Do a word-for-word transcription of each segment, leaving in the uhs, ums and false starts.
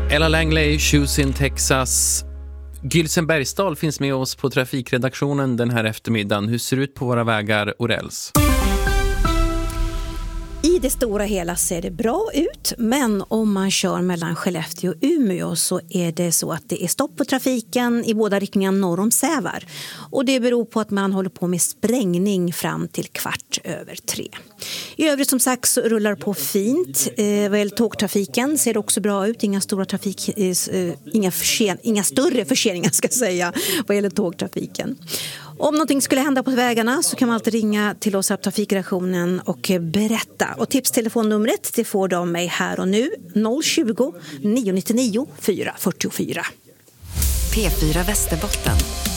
Ella Langley, Shoes in Texas. Gylsen Bergsdal finns med oss på trafikredaktionen den här eftermiddagen. Hur ser det ut på våra vägar, Orells? I det stora hela ser det bra ut, men om man kör mellan Skellefteå och Umeå så är det så att det är stopp på trafiken i båda riktningar norr om Sävar. Och det beror på att man håller på med sprängning fram till kvart över tre. I övrigt som sagt så rullar det på fint. Eh, vad gäller tågtrafiken ser det också bra ut. Inga stora trafik, eh, inga, försen, inga större förseningar ska jag säga vad gäller tågtrafiken. Om någonting skulle hända på vägarna så kan man alltid ringa till oss här på trafikredaktionen och berätta. Och tipstelefonnumret det får de mig här och nu noll tjugo, nio nittionio, fyra fyrtiofyra. P fyra Västerbotten.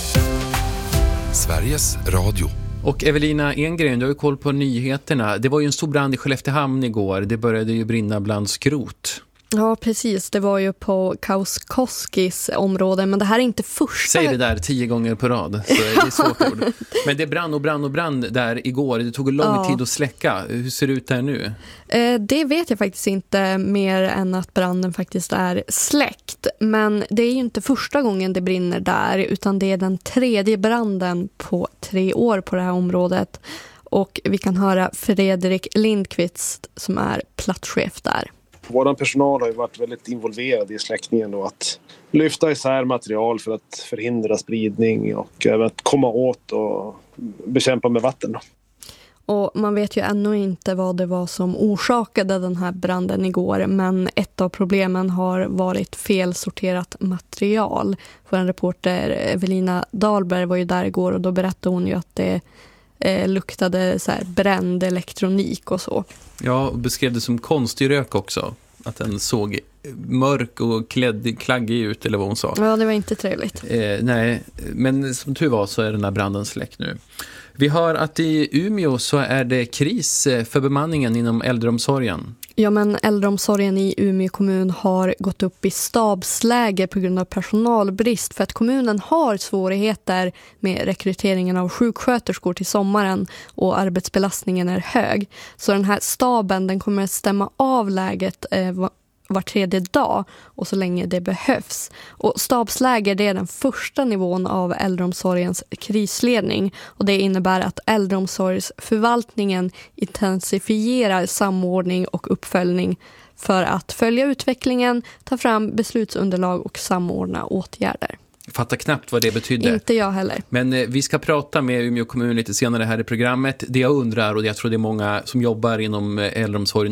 Sveriges Radio. Och Evelina Engren, du har ju koll på nyheterna. Det var ju en stor brand i Skelleftehamn igår. Det började ju brinna bland skrot. Ja, precis. Det var ju på Kauskoskis område, men det här är inte första... Säg det där tio gånger på rad, så det är svårt ord. Men det brann och brann och brann där igår. Det tog lång ja. tid att släcka. Hur ser det ut där nu? Eh, det vet jag faktiskt inte mer än att branden faktiskt är släckt. Men det är ju inte första gången det brinner där, utan det är den tredje branden på tre år på det här området. Och vi kan höra Fredrik Lindqvist som är platschef där. Vår personal har ju varit väldigt involverad i släckningen då, att lyfta isär material för att förhindra spridning och även att komma åt och bekämpa med vatten. Och man vet ju ännu inte vad det var som orsakade den här branden igår, men ett av problemen har varit felsorterat material. För en reporter, Evelina Dahlberg, var ju där igår och då berättade hon ju att det eh, luktade så här bränd elektronik och så. Ja, och beskrev det som konstig rök också. Att den såg mörk och klädd, klaggig ut, eller vad hon sa. Ja, det var inte trevligt. Eh, nej, men som tur var så är den här branden släckt nu. Vi hör att i Umeå så är det kris för bemanningen inom äldreomsorgen. Ja, men äldreomsorgen i Umeå kommun har gått upp i stabsläge på grund av personalbrist för att kommunen har svårigheter med rekryteringen av sjuksköterskor till sommaren och arbetsbelastningen är hög. Så den här staben den kommer att stämma av läget eh, var tredje dag och så länge det behövs. Och stabsläger det är den första nivån av äldreomsorgens krisledning och det innebär att äldreomsorgsförvaltningen intensifierar samordning och uppföljning för att följa utvecklingen, ta fram beslutsunderlag och samordna åtgärder. Jag fattar knappt vad det betyder. Inte jag heller. Men eh, vi ska prata med Umeå kommun lite senare här i programmet. Det jag undrar, och jag tror det är många som jobbar inom äldreomsorgen